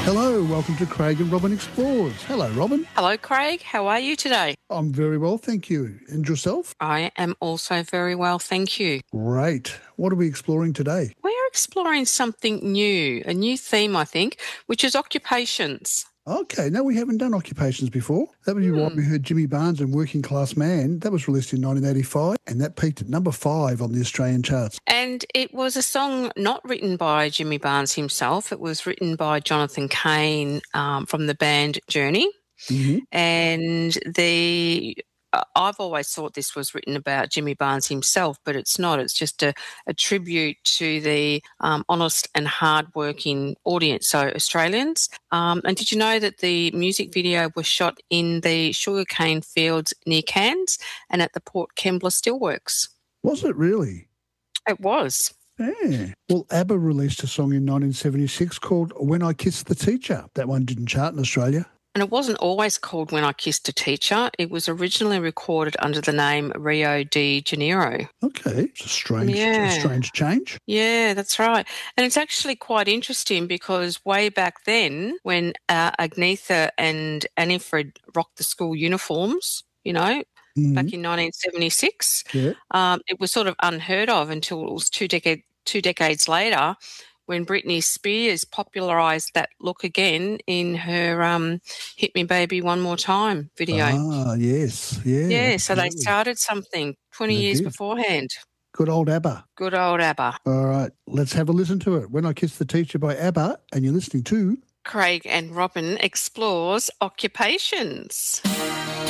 Hello, welcome to Craig and Robin Explores. Hello, Robin. Hello, Craig. How are you today? I'm very well, thank you. And yourself? I am also very well, thank you. Great. What are we exploring today? We're exploring something new, a new theme, I think, which is occupations. Okay, no, we haven't done occupations before. That would be why we heard Jimmy Barnes and Working Class Man. That was released in 1985, and that peaked at number 5 on the Australian charts. And it was a song not written by Jimmy Barnes himself. It was written by Jonathan Cain from the band Journey. Mm-hmm. And I've always thought this was written about Jimmy Barnes himself, but it's not. It's just a tribute to the honest and hard-working audience, so Australians. And did you know that the music video was shot in the sugarcane fields near Cairns and at the Port Kembla Steelworks? Was it really? It was. Yeah. Well, ABBA released a song in 1976 called When I Kissed the Teacher. That one didn't chart in Australia. And it wasn't always called When I Kissed a Teacher. It was originally recorded under the name Rio de Janeiro. Okay. It's a strange change. Yeah, that's right. And it's actually quite interesting because way back then when Agnetha and Anifred rocked the school uniforms, back in 1976, it was sort of unheard of until it was two decades later when Britney Spears popularised that look again in her Hit Me Baby One More Time video. Ah, yes. Yeah. Yeah, so they started something 20 years beforehand. Good old ABBA. Good old ABBA. All right, let's have a listen to it. When I Kissed the Teacher by ABBA, and you're listening to Craig and Robin Explores Occupations.